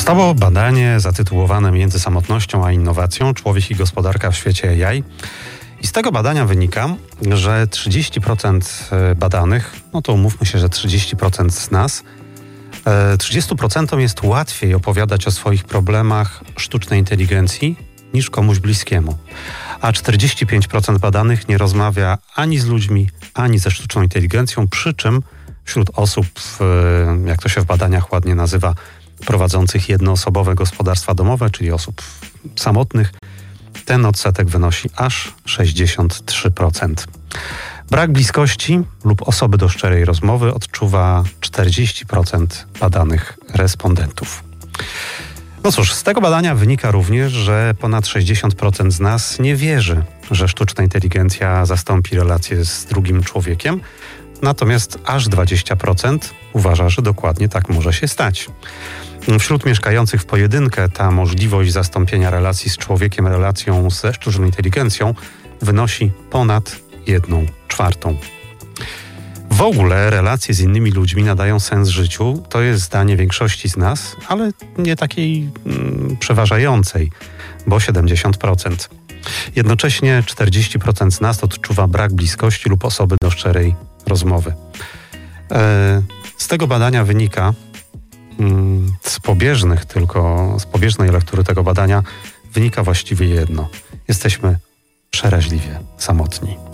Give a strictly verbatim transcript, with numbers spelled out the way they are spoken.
Powstało badanie zatytułowane Między samotnością a innowacją. Człowiek i gospodarka w świecie A I. I z tego badania wynika, że trzydzieści procent badanych, no to umówmy się, że trzydzieści procent z nas, trzydzieści procent jest łatwiej opowiadać o swoich problemach sztucznej inteligencji niż komuś bliskiemu. A czterdzieści pięć procent badanych nie rozmawia ani z ludźmi, ani ze sztuczną inteligencją, przy czym wśród osób, jak to się w badaniach ładnie nazywa, prowadzących jednoosobowe gospodarstwa domowe, czyli osób samotnych, ten odsetek wynosi aż sześćdziesiąt trzy procent. Brak bliskości lub osoby do szczerej rozmowy odczuwa czterdzieści procent badanych respondentów. No cóż, z tego badania wynika również, że ponad sześćdziesiąt procent z nas nie wierzy, że sztuczna inteligencja zastąpi relacje z drugim człowiekiem, natomiast aż dwadzieścia procent uważa, że dokładnie tak może się stać. Wśród mieszkających w pojedynkę ta możliwość zastąpienia relacji z człowiekiem relacją ze sztuczną inteligencją wynosi ponad jedną czwartą. W ogóle relacje z innymi ludźmi nadają sens życiu. To jest zdanie większości z nas, ale nie takiej mm, przeważającej, bo siedemdziesiąt procent. Jednocześnie czterdzieści procent z nas odczuwa brak bliskości lub osoby do szczerej rozmowy. E, z tego badania wynika, mm, z pobieżnych tylko, z pobieżnej lektury tego badania wynika właściwie jedno. Jesteśmy przeraźliwie samotni.